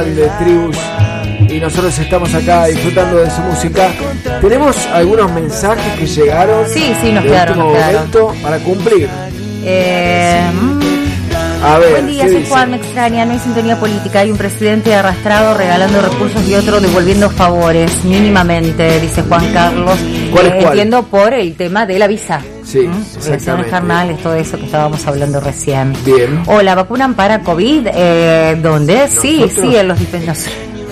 de Tribus y nosotros estamos acá disfrutando de su música. Tenemos algunos mensajes que llegaron. Sí, nos quedaron. Para cumplir. A ver, buen día, soy Juan, me extraña, no hay sintonía política, hay un presidente arrastrado regalando recursos y otro devolviendo favores, mínimamente, dice Juan Carlos. ¿Cuál es cuál? Entiendo por el tema de la visa. Sí, relaciones carnales, todo eso que estábamos hablando recién. Bien. O la vacunan para COVID, ¿dónde? Sí, en los dispensarios.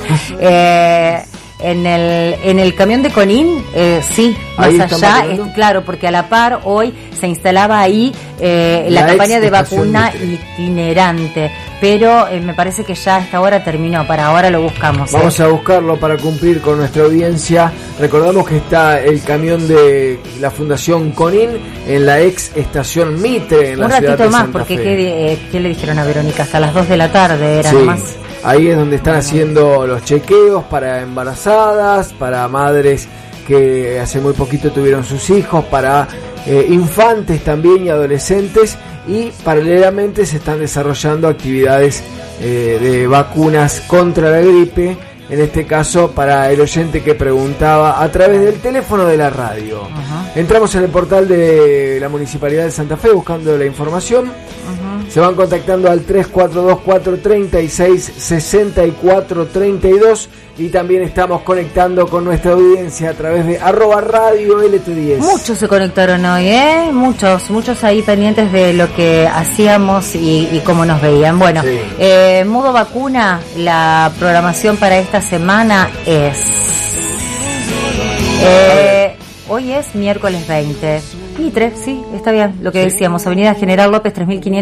En el camión de Conin, sí, más allá, claro, porque a la par hoy se instalaba ahí la campaña de vacuna itinerante, pero me parece que ya a esta hora terminó, para ahora lo buscamos. Vamos a buscarlo para cumplir con nuestra audiencia. Recordamos que está el camión de la Fundación Conin en la ex estación Mitre, en la ciudad de Santa Fe. Un ratito más, porque ¿qué le dijeron a Verónica? Hasta las 2 de la tarde era nomás. Ahí es donde están haciendo los chequeos para embarazadas, para madres que hace muy poquito tuvieron sus hijos, para infantes también y adolescentes, y paralelamente se están desarrollando actividades de vacunas contra la gripe, en este caso para el oyente que preguntaba a través del teléfono de la radio. Entramos en el portal de la Municipalidad de Santa Fe buscando la información. Se van contactando al 3424366432 y también estamos conectando con nuestra audiencia a través de @radio LT10. Muchos se conectaron hoy, muchos ahí pendientes de lo que hacíamos y cómo nos veían. Bueno, sí. Modo vacuna, la programación para esta semana es... hoy es miércoles 20. Mitre, sí, está bien, lo que decíamos, Avenida General López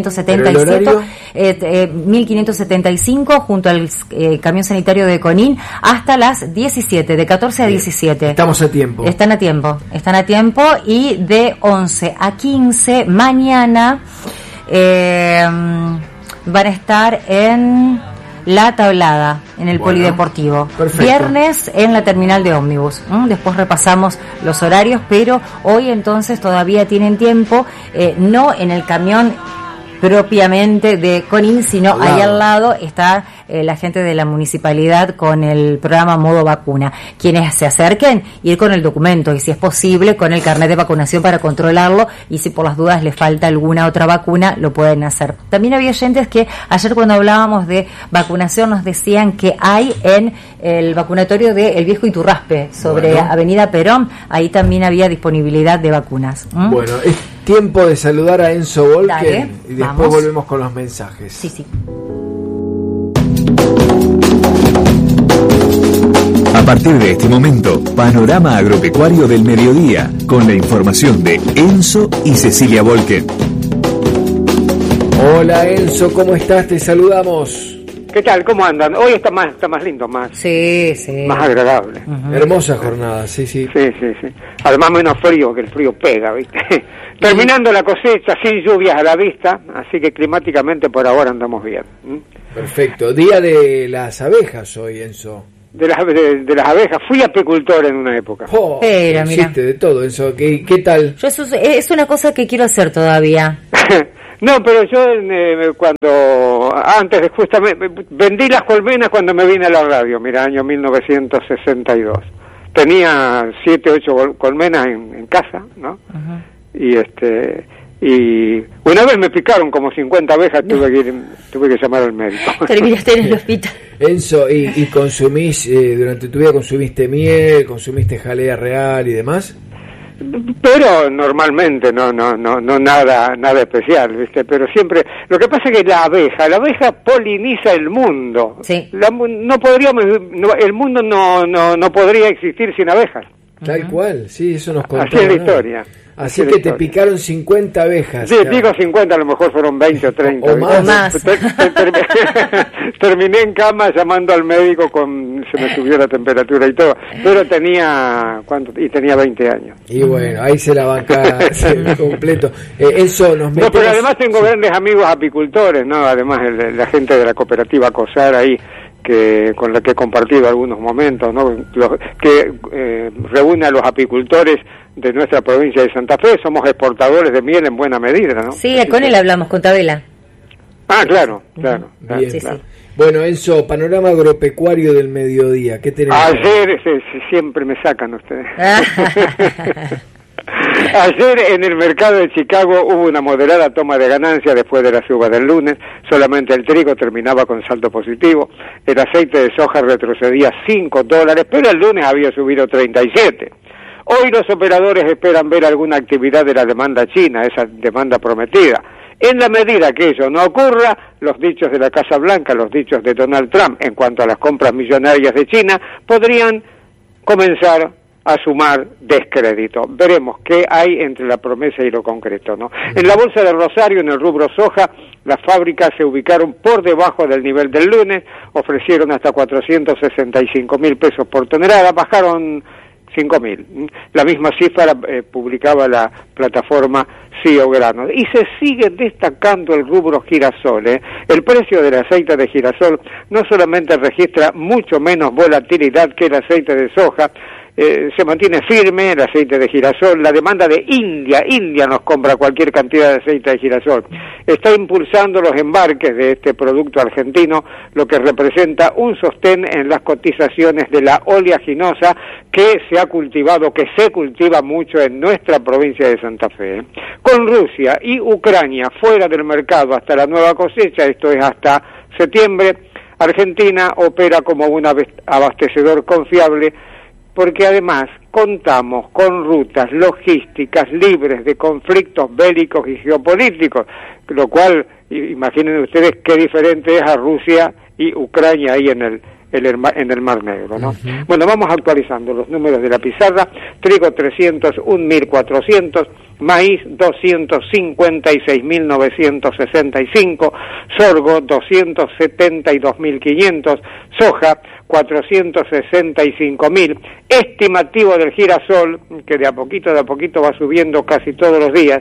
3577, 1575, junto al camión sanitario de Conin, hasta las 17, de 14 a 17. Estamos a tiempo. Están a tiempo, y de 11 a 15, mañana, van a estar en La Tablada, en el Polideportivo. Perfecto. Viernes en la terminal de ómnibus. Después repasamos los horarios, pero hoy entonces todavía tienen tiempo, no en el camión propiamente de Conin, sino ahí al lado está la gente de la municipalidad con el programa Modo Vacuna. Quienes se acerquen, ir con el documento y si es posible con el carnet de vacunación para controlarlo, y si por las dudas les falta alguna otra vacuna, lo pueden hacer. También había oyentes que ayer cuando hablábamos de vacunación nos decían que hay en el vacunatorio de El Viejo Iturraspe, sobre Avenida Perón, ahí también había disponibilidad de vacunas. Bueno, es tiempo de saludar a Enzo Volken y después volvemos con los mensajes. Sí. A partir de este momento, panorama agropecuario del mediodía, con la información de Enzo y Cecilia Volken. Hola Enzo, ¿cómo estás? Te saludamos. ¿Qué tal? ¿Cómo andan? Hoy está más lindo, más agradable. Hermosa jornada, sí. Además menos frío, que el frío pega, ¿viste? Terminando la cosecha, sin lluvias a la vista, así que climáticamente por ahora andamos bien. Perfecto. Día de las abejas hoy, Enzo. De las abejas. Fui apicultor en una época. Pero mira, hiciste de todo, Enzo. ¿Qué tal? Yo eso es una cosa que quiero hacer todavía. No, pero yo antes de justamente, vendí las colmenas cuando me vine a la radio, mira, año 1962. Tenía 7, 8 colmenas en casa, ¿no? Y una vez me picaron como 50 abejas, tuve que llamar al médico. Terminaste en el hospital. Enzo, ¿y consumís, durante tu vida consumiste miel, consumiste jalea real y demás? Pero normalmente no nada especial, ¿viste? Pero siempre, lo que pasa es que la abeja poliniza el mundo. Sí. El mundo no podría existir sin abejas. Tal cual, sí, eso nos contó. Así es la historia. Así que te picaron 50 abejas. Sí, digo 50, a lo mejor fueron 20 o 30. O más. Terminé en cama llamando al médico, se me subió la temperatura y todo. Pero tenía 20 años. Y bueno, ahí se la banca completo. Eso nos mete. No, pero además tengo grandes amigos apicultores, ¿no? Además la gente de la cooperativa COSAR ahí, con la que he compartido algunos momentos, ¿no? Que reúne a los apicultores de nuestra provincia de Santa Fe. Somos exportadores de miel en buena medida, ¿no? Sí, con él hablamos, con Tabela. Claro. Bien. Sí. Bueno, Enzo, panorama agropecuario del mediodía, ¿qué tenemos? Ayer, siempre me sacan ustedes. Ayer en el mercado de Chicago hubo una moderada toma de ganancias después de la suba del lunes. Solamente el trigo terminaba con saldo positivo. El aceite de soja retrocedía $5, pero el lunes había subido 37. Hoy los operadores esperan ver alguna actividad de la demanda china, esa demanda prometida. En la medida que eso no ocurra, los dichos de la Casa Blanca, los dichos de Donald Trump en cuanto a las compras millonarias de China, podrían comenzar a sumar descrédito. Veremos qué hay entre la promesa y lo concreto, ¿no? En la bolsa de Rosario, en el rubro soja, las fábricas se ubicaron por debajo del nivel del lunes, ofrecieron hasta 465.000 pesos por tonelada, bajaron 5.000. La misma cifra publicaba la plataforma CEO Granos. Y se sigue destacando el rubro girasol. El precio del aceite de girasol no solamente registra mucho menos volatilidad que el aceite de soja, se mantiene firme el aceite de girasol. La demanda de India nos compra cualquier cantidad de aceite de girasol. Está impulsando los embarques de este producto argentino, lo que representa un sostén en las cotizaciones de la oleaginosa que se cultiva mucho en nuestra provincia de Santa Fe. Con Rusia y Ucrania fuera del mercado hasta la nueva cosecha, esto es hasta septiembre, Argentina opera como un abastecedor confiable, porque además contamos con rutas logísticas libres de conflictos bélicos y geopolíticos, lo cual, imaginen ustedes qué diferente es a Rusia y Ucrania ahí en el Mar Negro, ¿no? Uh-huh. Bueno, vamos actualizando los números de la pizarra. Trigo 301.400, maíz 256.965, sorgo 272.500, soja 465.000, estimativo del girasol, que de a poquito va subiendo casi todos los días,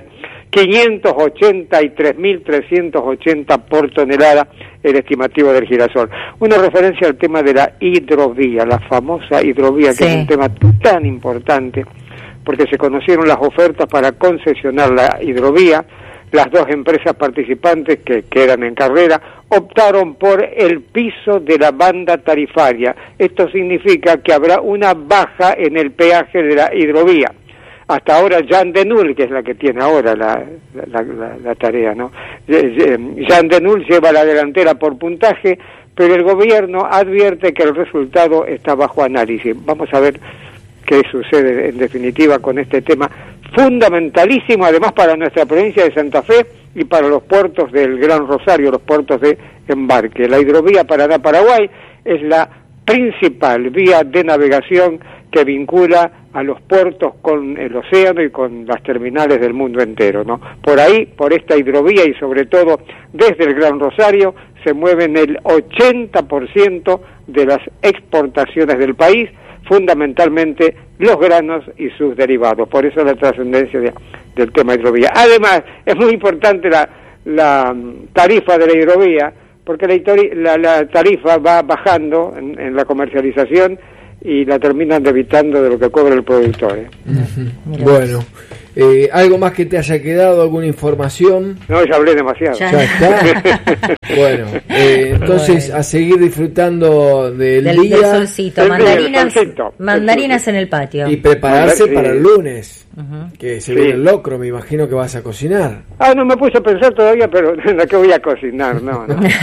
583.380 por tonelada el estimativo del girasol. Una referencia al tema de la hidrovía, la famosa hidrovía, que es un tema tan importante, porque se conocieron las ofertas para concesionar la hidrovía. Las dos empresas participantes que quedan en carrera optaron por el piso de la banda tarifaria. Esto significa que habrá una baja en el peaje de la hidrovía. Hasta ahora Jan de Null, que es la que tiene ahora la tarea, ¿no? Jan de Null lleva la delantera por puntaje, pero el gobierno advierte que el resultado está bajo análisis. Vamos a ver qué sucede en definitiva con este tema fundamentalísimo, además para nuestra provincia de Santa Fe y para los puertos del Gran Rosario, los puertos de embarque. La hidrovía Paraná-Paraguay es la principal vía de navegación que vincula a los puertos con el océano y con las terminales del mundo entero, ¿no? Por ahí, por esta hidrovía y sobre todo desde el Gran Rosario, se mueven el 80% de las exportaciones del país, fundamentalmente los granos y sus derivados. Por eso la trascendencia del tema hidrovía. Además, es muy importante la tarifa de la hidrovía, porque la tarifa va bajando en la comercialización y la terminan debitando de lo que cobra el productor. Uh-huh. Bueno, ¿algo más que te haya quedado? ¿Alguna información? No, ya hablé demasiado. Ya está. Bueno, entonces a seguir disfrutando del día. Del solcito, mandarinas en el patio. Y prepararse para el lunes, que se viene el locro, me imagino que vas a cocinar. No me puse a pensar todavía, pero en la que voy a cocinar, no.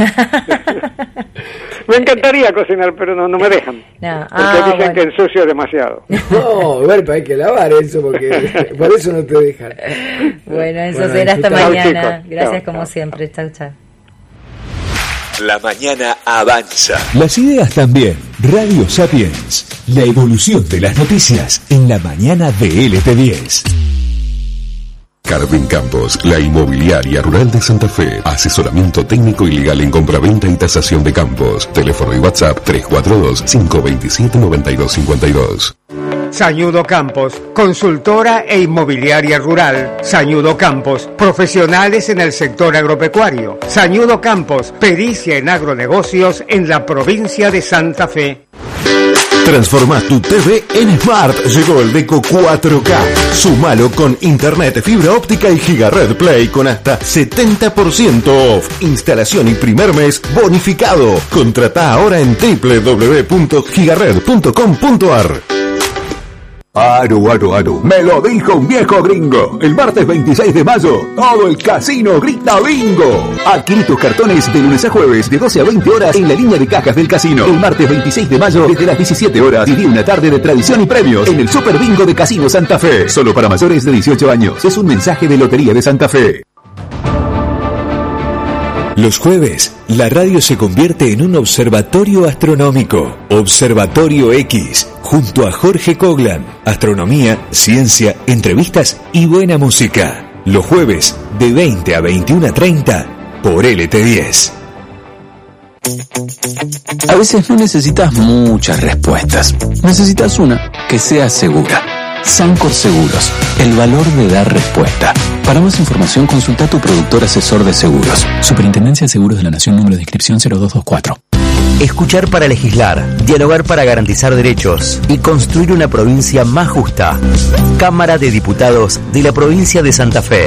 Me encantaría cocinar, pero no me dejan. Porque dicen que ensucio demasiado. No, bueno, hay que lavar eso, porque por eso no te dejan. Bueno, eso será hasta mañana. Gracias como siempre. Chau, chau. La mañana avanza. Las ideas también. Radio Sapiens. La evolución de las noticias en la mañana de LT10. Carmen Campos, la inmobiliaria rural de Santa Fe. Asesoramiento técnico y legal en compraventa y tasación de campos. Teléfono y WhatsApp 342-527-9252. Sañudo Campos, consultora e inmobiliaria rural. Sañudo Campos, profesionales en el sector agropecuario. Sañudo Campos, pericia en agronegocios en la provincia de Santa Fe. Transforma tu TV en Smart. Llegó el Deco 4K. Súmalo con internet, fibra óptica y Gigared Play con hasta 70% off. Instalación y primer mes bonificado. Contratá ahora en www.gigared.com.ar. Aro, me lo dijo un viejo gringo. El martes 26 de mayo, todo el casino grita bingo. Adquirí tus cartones de lunes a jueves de 12 a 20 horas en la línea de cajas del casino. El martes 26 de mayo, desde las 17 horas, viví una tarde de tradición y premios en el Super Bingo de Casino Santa Fe. Solo para mayores de 18 años. Es un mensaje de Lotería de Santa Fe. Los jueves, la radio se convierte en un observatorio astronómico. Observatorio X, junto a Jorge Coglan. Astronomía, ciencia, entrevistas y buena música. Los jueves, de 20 a 21:30, por LT10. A veces no necesitas muchas respuestas. Necesitas una que sea segura. Sancor Seguros, el valor de dar respuesta. Para más información, consulta a tu productor asesor de seguros. Superintendencia de Seguros de la Nación, número de inscripción 0224. Escuchar para legislar, dialogar para garantizar derechos y construir una provincia más justa. Cámara de Diputados de la provincia de Santa Fe.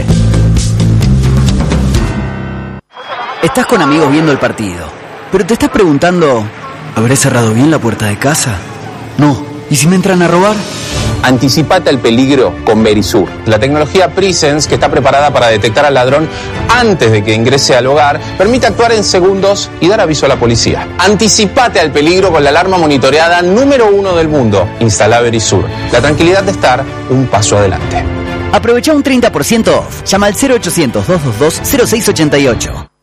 Estás con amigos viendo el partido, pero te estás preguntando, ¿habré cerrado bien la puerta de casa? No. ¿Y si me entran a robar? Anticipate al peligro con Verisur, la tecnología Presence que está preparada para detectar al ladrón antes de que ingrese al hogar, permite actuar en segundos y dar aviso a la policía. Anticipate al peligro con la alarma monitoreada número 1 del mundo. Instala Verisur, la tranquilidad de estar un paso adelante. Aprovecha un 30% off. Llama al 0800-222-0688.